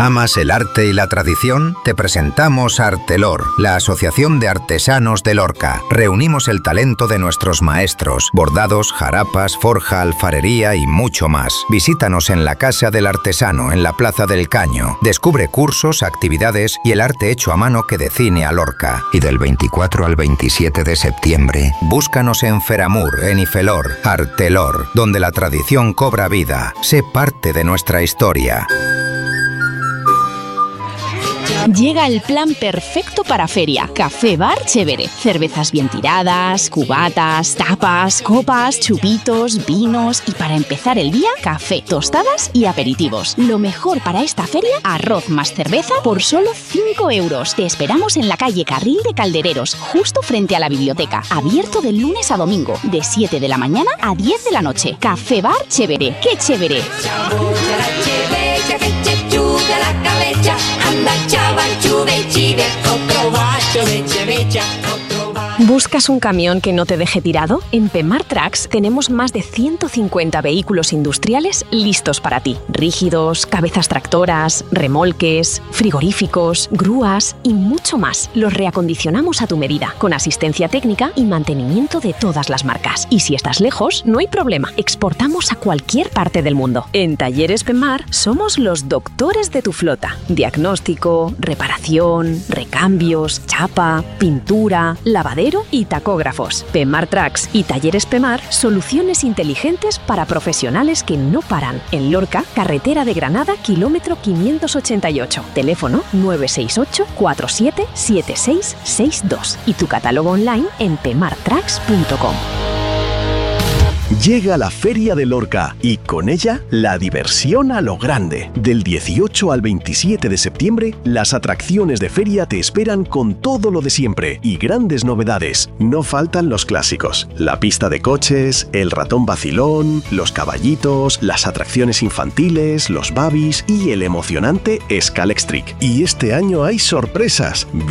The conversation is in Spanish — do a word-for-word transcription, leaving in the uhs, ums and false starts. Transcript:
¿Amas el arte y la tradición? Te presentamos Artelor, la Asociación de Artesanos de Lorca. Reunimos el talento de nuestros maestros, bordados, jarapas, forja, alfarería y mucho más. Visítanos en la Casa del Artesano, en la Plaza del Caño. Descubre cursos, actividades y el arte hecho a mano que define a Lorca. Y del veinticuatro al veintisiete de septiembre, búscanos en Feramur, en Ifelor, Artelor, donde la tradición cobra vida. Sé parte de nuestra historia. Llega el plan perfecto para feria. Café Bar Chévere. Cervezas bien tiradas, cubatas, tapas, copas, chupitos, vinos y para empezar el día, café, tostadas y aperitivos. Lo mejor para esta feria, arroz más cerveza por solo cinco euros. Te esperamos en la calle Carril de Caldereros, justo frente a la biblioteca. Abierto de lunes a domingo, de siete de la mañana a diez de la noche. Café Bar Chévere. ¡Qué chévere! ¿Buscas un camión que no te deje tirado? En Pemar Trucks tenemos más de ciento cincuenta vehículos industriales listos para ti. Rígidos, cabezas tractoras, remolques, frigoríficos, grúas y mucho más. Los reacondicionamos a tu medida, con asistencia técnica y mantenimiento de todas las marcas. Y si estás lejos, no hay problema. Exportamos a cualquier parte del mundo. En Talleres Pemar somos los doctores de tu flota. Diagnóstico, reparación, recambios, chapa, pintura, lavadero y tacógrafos. Pemar Trucks y Talleres Pemar, soluciones inteligentes para profesionales que no paran. En Lorca, carretera de Granada, kilómetro quinientos ochenta y ocho. Teléfono nueve seis ocho, cuatro siete, siete seis seis dos y tu catálogo online en pemar trucks punto com. Llega la Feria de Lorca y con ella la diversión a lo grande. Del dieciocho al veintisiete de septiembre, las atracciones de feria te esperan con todo lo de siempre y grandes novedades. No faltan los clásicos: la pista de coches, el ratón vacilón, los caballitos, las atracciones infantiles, los babis y el emocionante Scalextric. Y este año hay sorpresas.